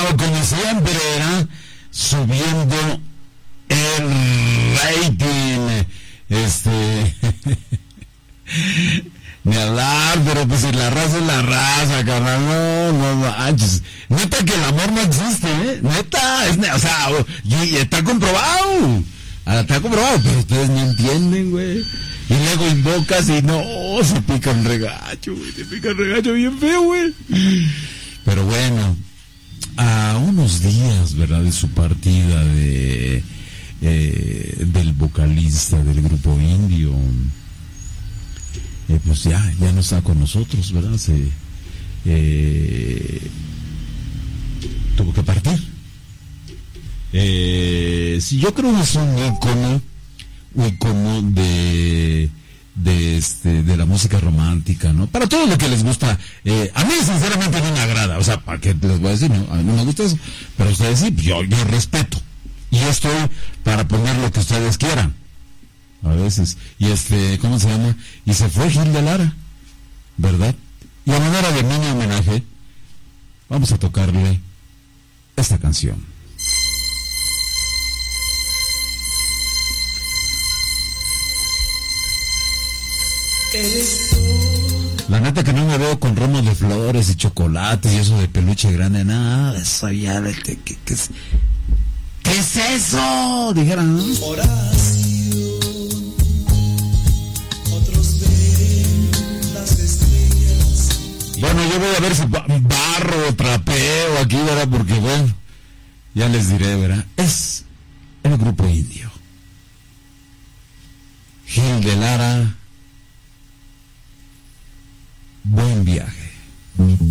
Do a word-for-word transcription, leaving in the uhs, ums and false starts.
Pero como siempre, ¿verdad? Subiendo el rating, este... Ni hablar, pero pues si la raza es la raza, carnal, no, no manches. Neta que el amor no existe, ¿eh? Neta, es, o sea, y, y está comprobado. Está comprobado, pero ustedes no entienden, güey. Y luego invocas y no, se pica un regacho, güey, se pica un regacho bien feo, güey. Pero bueno, a unos días, ¿verdad?, de su partida de eh, del vocalista del grupo Indio, eh, pues ya, ya no está con nosotros, ¿verdad? Se eh, tuvo que partir. Eh, sí, yo creo que es un ícono, un ícono de de este de la música romántica, ¿no? Para todo lo que les gusta, eh, a mí sinceramente no me agrada, o sea, ¿para qué les voy a decir? No, a mí no me gusta eso, pero ustedes sí, yo, yo respeto, y yo estoy para poner lo que ustedes quieran, a veces, y este, ¿cómo se llama? Y se fue Gil de Lara, ¿verdad? Y a manera de mini homenaje, vamos a tocarle esta canción. La neta que no me veo con ramos de flores y chocolates y eso de peluche grande, nada de eso ya, ¿qué, qué, qué, es, ¿qué es eso? Dijeran, ¿no? Oración, otros ven las estrellas. Bueno, yo voy a ver si barro o trapeo aquí, ¿verdad? Porque bueno, ya les diré, ¿verdad? Es el grupo Indio. Gil de Lara. Buen viaje.